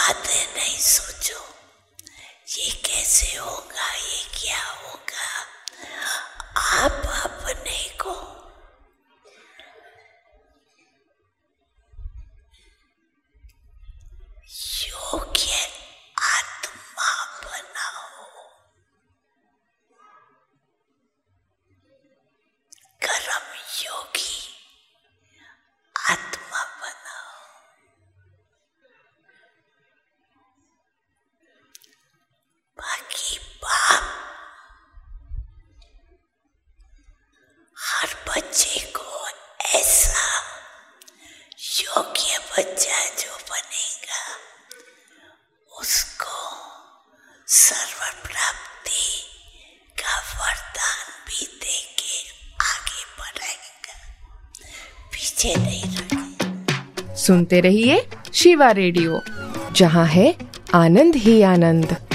बातें नहीं सोचो, ये कैसे होगा, ये क्या होगा। आप अपने को योग्य आत्मा बनाओ, कर्म योगी आत्मा बनाओ। बाकी बाप हर बच्चे को ऐसा योग्य बच्चा जो बनेगा उसको सर्व प्राप्ति का वरदान भी देके आगे बढ़ाएगा, पीछे नहीं रखेगा। सुनते रहिए शिवा रेडियो, जहाँ है आनंद ही आनंद।